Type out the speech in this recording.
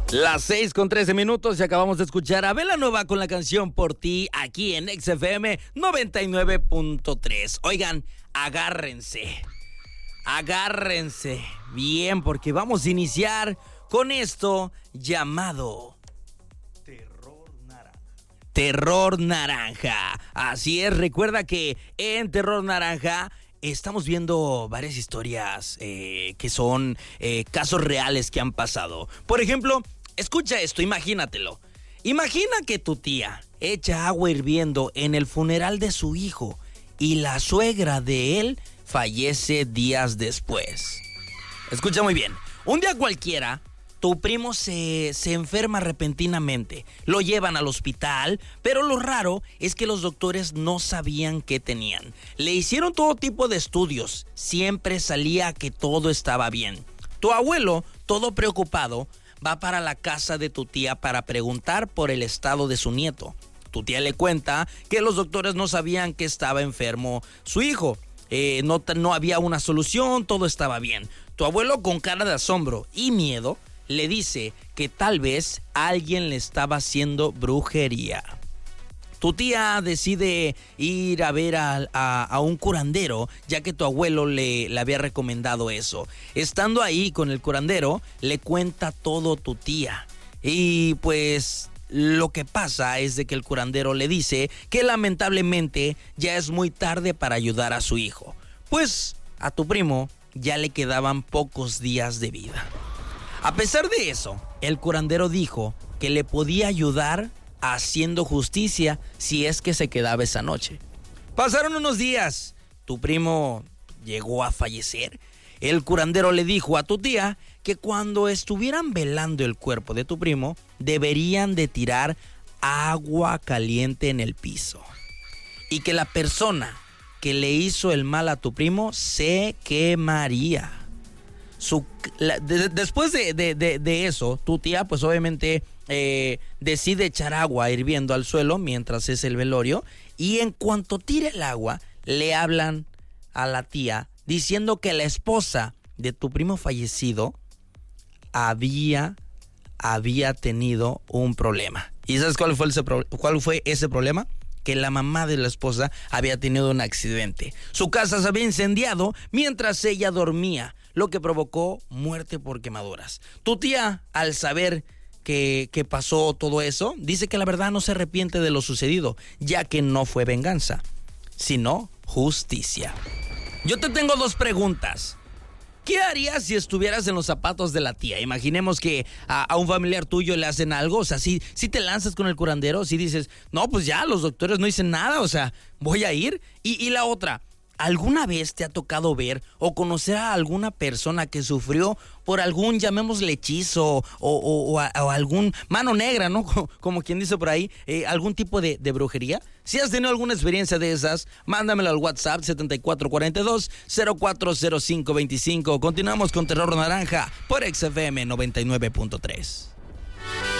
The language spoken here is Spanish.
Las 6:13 y acabamos de escuchar a Bela Nueva con la canción Por Ti aquí en XFM 99.3. Oigan, agárrense bien porque vamos a iniciar con esto llamado Terror Naranja. Así es, recuerda que en Terror Naranja estamos viendo varias historias que son casos reales que han pasado. Por ejemplo, escucha esto, imagínatelo. Imagina que tu tía echa agua hirviendo en el funeral de su hijo y la suegra de él fallece días después. Escucha muy bien. Un día cualquiera, tu primo se enferma repentinamente. Lo llevan al hospital, pero lo raro es que los doctores no sabían qué tenían. Le hicieron todo tipo de estudios. Siempre salía que todo estaba bien. Tu abuelo, todo preocupado, va para la casa de tu tía para preguntar por el estado de su nieto. Tu tía le cuenta que los doctores no sabían que estaba enfermo su hijo. No había una solución, todo estaba bien. Tu abuelo, con cara de asombro y miedo, le dice que tal vez alguien le estaba haciendo brujería. Tu tía decide ir a ver a un curandero, ya que tu abuelo le había recomendado eso. Estando ahí con el curandero, le cuenta todo tu tía. Y pues lo que pasa es de que el curandero le dice que lamentablemente ya es muy tarde para ayudar a su hijo. Pues a tu primo ya le quedaban pocos días de vida. A pesar de eso, el curandero dijo que le podía ayudar haciendo justicia si es que se quedaba esa noche. Pasaron unos días, tu primo llegó a fallecer. El curandero le dijo a tu tía que cuando estuvieran velando el cuerpo de tu primo, deberían de tirar agua caliente en el piso. Y que la persona que le hizo el mal a tu primo se quemaría. Después de eso, tu tía pues obviamente decide echar agua hirviendo al suelo mientras es el velorio. Y en cuanto tire el agua, le hablan a la tía diciendo que la esposa de tu primo fallecido había tenido un problema. ¿Y sabes cuál fue ese problema? Que la mamá de la esposa había tenido un accidente. Su casa se había incendiado mientras ella dormía, lo que provocó muerte por quemaduras. Tu tía, al saber que pasó todo eso, dice que la verdad no se arrepiente de lo sucedido, ya que no fue venganza, sino justicia. Yo te tengo dos preguntas. ¿Qué harías si estuvieras en los zapatos de la tía? Imaginemos que a un familiar tuyo le hacen algo, o sea, si te lanzas con el curandero, si dices, no, pues ya, los doctores no dicen nada, o sea, voy a ir. Y la otra, ¿alguna vez te ha tocado ver o conocer a alguna persona que sufrió por algún, llamémosle hechizo o algún mano negra, ¿no? Como quien dice por ahí, algún tipo de brujería? Si has tenido alguna experiencia de esas, mándamelo al WhatsApp 7442-040525. Continuamos con Terror Naranja por XFM 99.3.